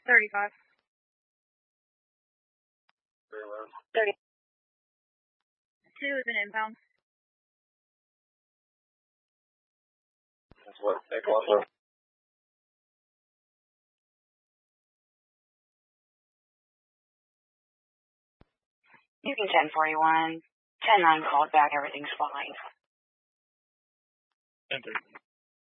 35. 30. 2 is an inbound. That's what they call it. You can 1041. 10-9 called back. Everything's fine. 10-3.